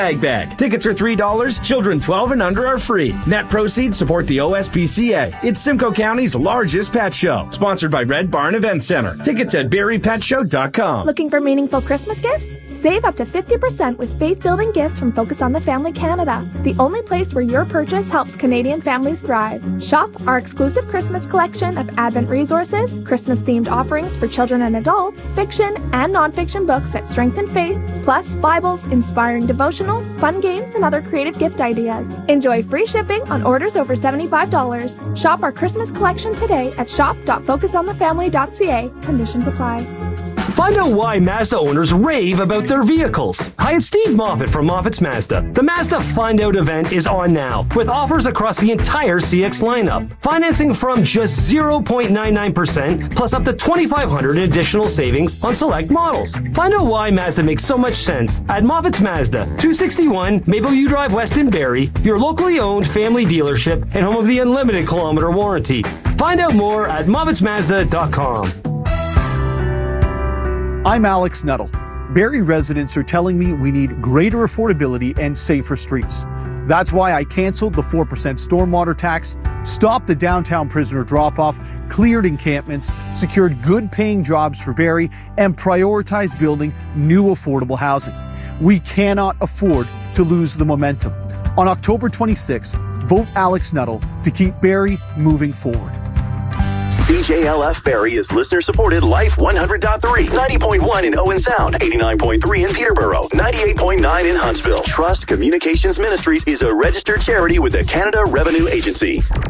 Bag. Tickets are $3. Children 12 and under are free. Net proceeds support the OSPCA. It's Simcoe County's largest pet show. Sponsored by Red Barn Event Center. Tickets at berrypetshow.com. Looking for meaningful Christmas gifts? Save up to 50% with faith-building gifts from Focus on the Family Canada, the only place where your purchase helps Canadian families thrive. Shop our exclusive Christmas collection of Advent resources, Christmas-themed offerings for children and adults, fiction and non-fiction books that strengthen faith, plus Bibles, inspiring devotionals, fun games, and other creative gift ideas. Enjoy free shipping on orders over $75. Shop our Christmas collection today at shop.focusonthefamily.ca. Conditions apply. Find out why Mazda owners rave about their vehicles. Hi, it's Steve Moffat from Moffat's Mazda. The Mazda Find Out event is on now, with offers across the entire CX lineup. Financing from just 0.99% plus up to $2,500 in additional savings on select models. Find out why Mazda makes so much sense at Moffat's Mazda, 261 Mapleview Drive West in Barrie, your locally owned family dealership and home of the unlimited kilometer warranty. Find out more at MoffatsMazda.com. I'm Alex Nuttall. Barrie residents are telling me we need greater affordability and safer streets. That's why I canceled the 4% stormwater tax, stopped the downtown prisoner drop-off, cleared encampments, secured good-paying jobs for Barrie, and prioritized building new affordable housing. We cannot afford to lose the momentum. On October 26th, vote Alex Nuttall to keep Barrie moving forward. CJLF Barrie is listener-supported Life 100.3, 90.1 in Owen Sound, 89.3 in Peterborough, 98.9 in Huntsville. Trust Communications Ministries is a registered charity with the Canada Revenue Agency.